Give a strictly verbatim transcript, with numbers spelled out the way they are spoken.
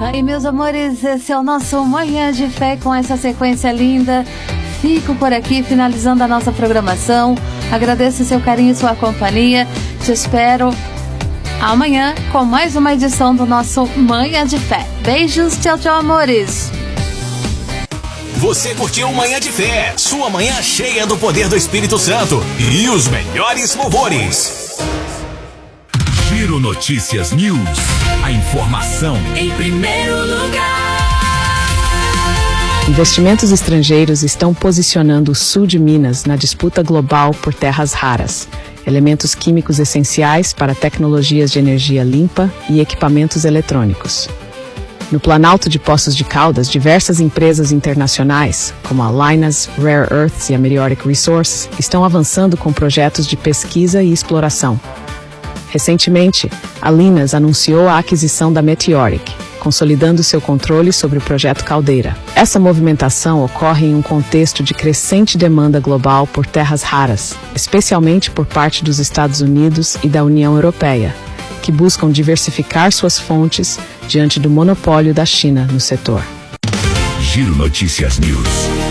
Aí, meus amores, esse é o nosso Manhã de Fé com essa sequência linda. Fico por aqui, finalizando a nossa programação. Agradeço o seu carinho e sua companhia. Te espero amanhã com mais uma edição do nosso Manhã de Fé. Beijos, tchau, tchau, amores. Você curtiu Manhã de Fé, sua manhã cheia do poder do Espírito Santo e os melhores louvores. Giro Notícias News. A informação em primeiro lugar. Investimentos estrangeiros estão posicionando o sul de Minas na disputa global por terras raras, elementos químicos essenciais para tecnologias de energia limpa e equipamentos eletrônicos. No Planalto de Poços de Caldas, diversas empresas internacionais, como a Lynas, Rare Earths e a Meteoric Resources, estão avançando com projetos de pesquisa e exploração. Recentemente, a Lynas anunciou a aquisição da Meteoric, consolidando seu controle sobre o projeto Caldeira. Essa movimentação ocorre em um contexto de crescente demanda global por terras raras, especialmente por parte dos Estados Unidos e da União Europeia, que buscam diversificar suas fontes diante do monopólio da China no setor. Giro Notícias News.